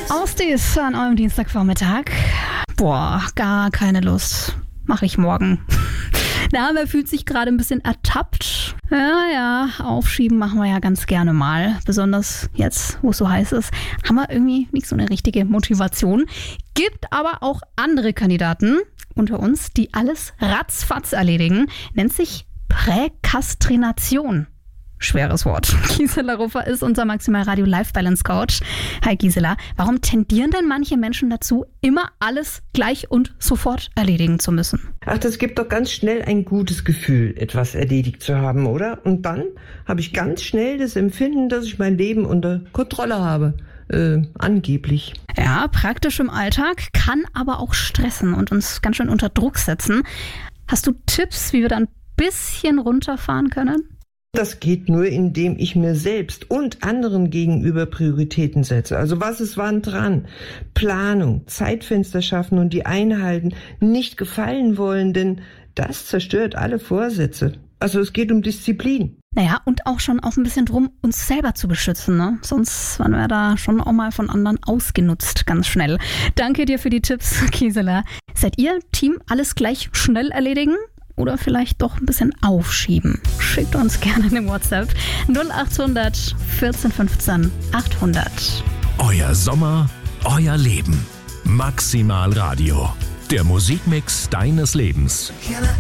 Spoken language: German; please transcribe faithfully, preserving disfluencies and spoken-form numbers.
Ausdies an eurem Dienstagvormittag. Boah, gar keine Lust. Mach ich morgen. Na, wer fühlt sich gerade ein bisschen ertappt? Ja, ja, aufschieben machen wir ja ganz gerne mal. Besonders jetzt, wo es so heiß ist, haben wir irgendwie nicht so eine richtige Motivation. Gibt aber auch andere Kandidaten unter uns, die alles ratzfatz erledigen. Nennt sich Präkastrination. Schweres Wort. Gisela Ruffer ist unser Maximal Radio Life Balance Coach. Hi Gisela, warum tendieren denn manche Menschen dazu, immer alles gleich und sofort erledigen zu müssen? Ach, das gibt doch ganz schnell ein gutes Gefühl, etwas erledigt zu haben, oder? Und dann habe ich ganz schnell das Empfinden, dass ich mein Leben unter Kontrolle habe. Äh, angeblich. Ja, praktisch im Alltag, kann aber auch stressen und uns ganz schön unter Druck setzen. Hast du Tipps, wie wir da ein bisschen runterfahren können? Das geht nur, indem ich mir selbst und anderen gegenüber Prioritäten setze. Also was ist wann dran? Planung, Zeitfenster schaffen und die einhalten, nicht gefallen wollen, denn das zerstört alle Vorsätze. Also es geht um Disziplin. Naja, und auch schon auch ein bisschen drum, uns selber zu beschützen, ne? Sonst waren wir da schon auch mal von anderen ausgenutzt, ganz schnell. Danke dir für die Tipps, Gisela. Seid ihr Team alles gleich schnell erledigen? Oder vielleicht doch ein bisschen aufschieben? Schickt uns gerne eine WhatsApp null acht hundert vierzehn fünfzehn achthundert. Euer Sommer, euer Leben. Maximal Radio. Der Musikmix deines Lebens.